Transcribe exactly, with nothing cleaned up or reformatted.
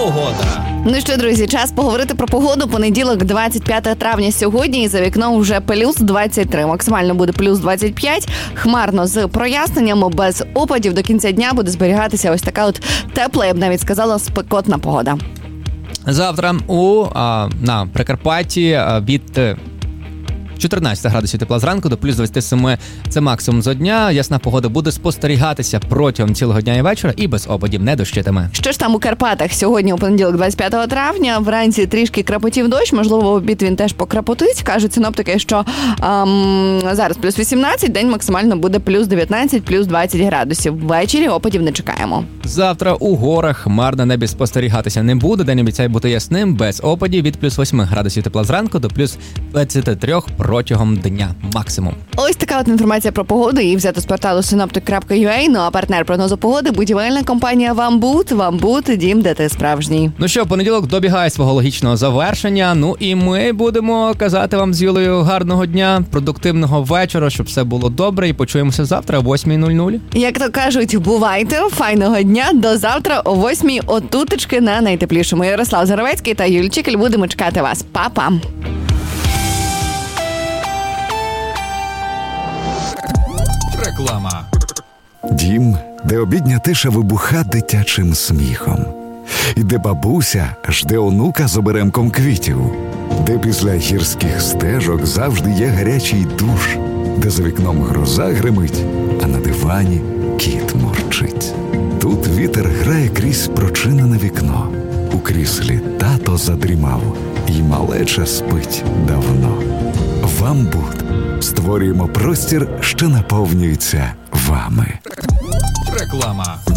Погода. Ну що, друзі, час поговорити про погоду. Понеділок, двадцять п'яте травня сьогодні, і за вікном вже плюс двадцять три. Максимально буде плюс двадцять п'ять. Хмарно з проясненнями, без опадів. До кінця дня буде зберігатися ось така от тепла, я б навіть сказала, спекотна погода. Завтра у, а, на Прикарпатті від чотирнадцять градусів тепла зранку до плюс двадцять сім – це максимум за дня. Ясна погода буде спостерігатися протягом цілого дня і вечора і без опадів не дощитиме. Що ж там у Карпатах? Сьогодні у понеділок, двадцять п'яте травня, вранці трішки крапотів дощ, можливо, в обід він теж покрапотить. Кажуть синоптики, що ем, зараз плюс вісімнадцять, день максимально буде плюс дев'ятнадцять, плюс двадцять градусів. Ввечері опадів не чекаємо. Завтра у горах хмар на небі спостерігатися не буде. День обіцяє бути ясним, без опадів від плюс восьми градусів тепла зранку до плюс двадцяти трьох протягом дня максимум. Ось така от інформація про погоду. Її взято з порталу синоптик крапка ю а. Ну а партнер прогнозу погоди – будівельна компанія «Вамбут». «Вамбут» – дім, де ти справжній. Ну що, понеділок добігає свого логічного завершення. Ну і ми будемо казати вам з Юлею гарного дня, продуктивного вечора, щоб все було добре. І почуємося завтра о восьмій нуль нуль. Як то кажуть, бувайте, файного дня, до завтра о восьмій отутечки на найтеплішому. Ярослав Заровецький та Юль Чикель будемо чекати вас. Па-па! Реклама. Дім, де обідня тиша вибуха дитячим сміхом. І де бабуся жде онука з оберемком квітів. Де після гірських стежок завжди є гарячий душ. Де за вікном гроза гримить, а на дивані кіт мурчить. Тут вітер грає крізь прочинене вікно. У кріслі тато задрімав, і малеча спить давно. «Вамбут». Створюємо простір, що наповнюється вами. Реклама.